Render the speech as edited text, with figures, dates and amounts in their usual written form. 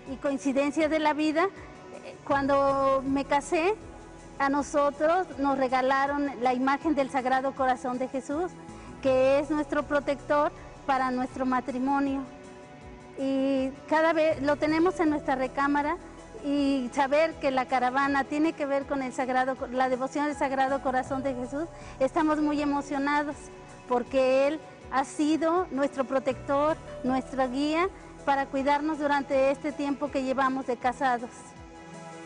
y coincidencias de la vida, cuando me casé, a nosotros nos regalaron la imagen del Sagrado Corazón de Jesús, que es nuestro protector para nuestro matrimonio. Y cada vez lo tenemos en nuestra recámara, y saber que la caravana tiene que ver con la devoción del Sagrado Corazón de Jesús, estamos muy emocionados porque Él ha sido nuestro protector, nuestra guía para cuidarnos durante este tiempo que llevamos de casados.